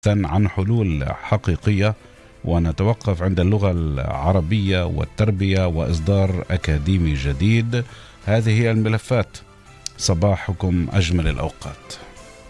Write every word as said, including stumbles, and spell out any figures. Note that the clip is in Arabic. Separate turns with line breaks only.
عن حلول حقيقية، ونتوقف عند اللغة العربية والتربية وإصدار أكاديمي جديد. هذه هي الملفات. صباحكم أجمل الأوقات.